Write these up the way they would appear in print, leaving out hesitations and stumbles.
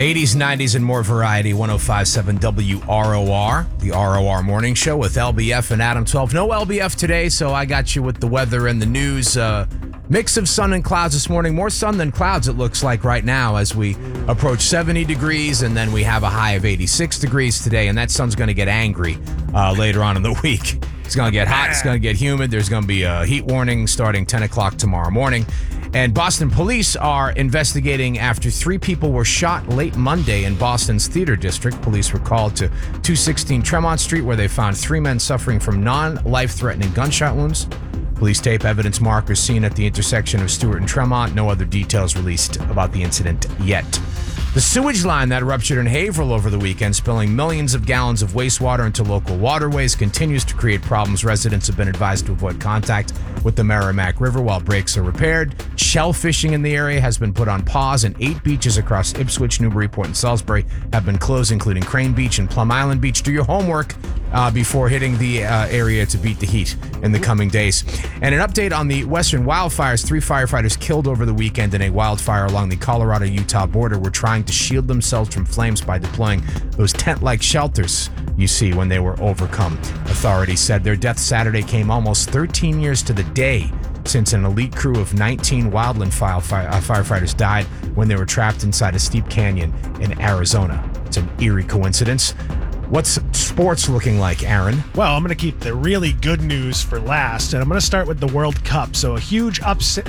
80s, 90s, and more variety. 105.7 WROR, the ROR Morning Show with LBF and Adam 12. No LBF today, so I got you with the weather and the news. Mix of sun and clouds this morning. More sun than clouds, it looks like right now as we approach 70 degrees, and then we have a high of 86 degrees today, and that sun's going to get angry later on in the week. It's going to get hot. It's going to get humid. There's going to be a heat warning starting 10 o'clock tomorrow morning. And Boston police are investigating after 3 people were shot late Monday in Boston's Theater District. Police were called to 216 Tremont Street, where they found 3 men suffering from non-life-threatening gunshot wounds. Police tape evidence markers seen at the intersection of Stewart and Tremont. No other details released about the incident yet. The sewage line that ruptured in Haverhill over the weekend, spilling millions of gallons of wastewater into local waterways, continues to create problems. Residents have been advised to avoid contact with the Merrimack River while breaks are repaired. Shell fishing in the area has been put on pause, and 8 beaches across Ipswich, Newburyport, and Salisbury have been closed, including Crane Beach and Plum Island Beach. Do your homework before hitting the area to beat the heat in the coming days. And an update on the western wildfires. 3 firefighters killed over the weekend in a wildfire along the Colorado-Utah border were trying to shield themselves from flames by deploying those tent-like shelters you see when they were overcome. Authorities said their death Saturday came almost 13 years to the day since an elite crew of 19 wildland firefighters died when they were trapped inside a steep canyon in Arizona. It's an eerie coincidence. What's sports looking like, Aaron? Well, I'm going to keep the really good news for last, and I'm going to start with the World Cup. So a huge upset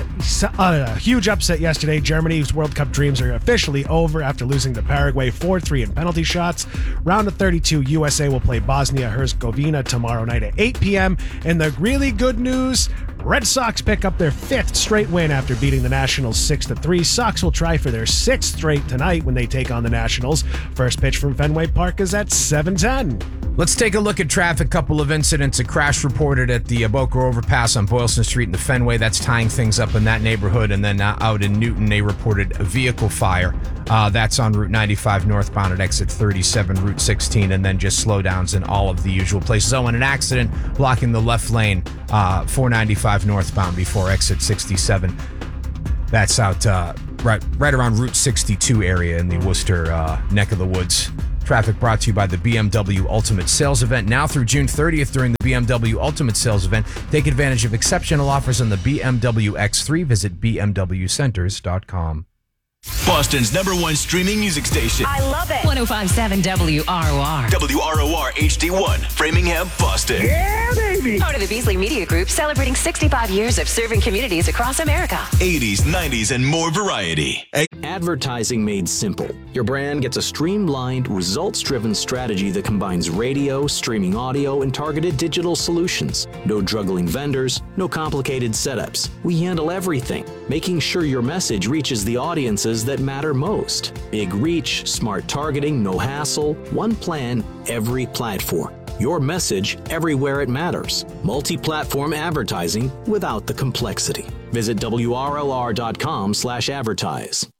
yesterday. Germany's World Cup dreams are officially over after losing to Paraguay 4-3 in penalty shots. Round of 32, USA will play Bosnia-Herzegovina tomorrow night at 8 p.m. And the really good news, Red Sox pick up their 5th straight win after beating the Nationals 6-3. Sox will try for their 6th straight tonight when they take on the Nationals. First pitch from Fenway Park is at 7:10. Let's take a look at traffic. Couple of incidents. A crash reported at the Boca overpass on Boylston Street in the Fenway. That's tying things up in that neighborhood. And then out in Newton, they reported a vehicle fire. That's on Route 95 northbound at exit 37, Route 16, and then just slowdowns in all of the usual places. Oh, and an accident blocking the left lane, 495 northbound before exit 67. That's out right around Route 62 area in the Worcester neck of the woods. Traffic brought to you by the BMW Ultimate Sales Event. Now through June 30th during the BMW Ultimate Sales Event, take advantage of exceptional offers on the BMW X3. Visit bmwcenters.com. Boston's #1 streaming music station. I love it. 105.7 WROR. WROR HD1, Framingham, Boston. Yeah, baby. Part of the Beasley Media Group, celebrating 65 years of serving communities across America. 80s, 90s, and more variety. Advertising made simple. Your brand gets a streamlined, results-driven strategy that combines radio, streaming audio, and targeted digital solutions. No juggling vendors, no complicated setups. We handle everything, making sure your message reaches the audiences that matter most. Big reach, smart targeting, no hassle, one plan, every platform. Your message everywhere it matters. Multi-platform advertising without the complexity. Visit WRLR.com/advertise.